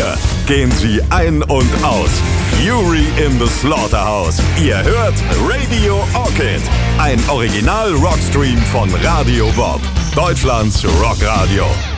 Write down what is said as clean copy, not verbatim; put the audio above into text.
Hier gehen sie ein und aus. Fury in the Slaughterhouse. Ihr hört Radio Orchid. Ein Original-Rockstream von Radio Bob. Deutschlands Rockradio.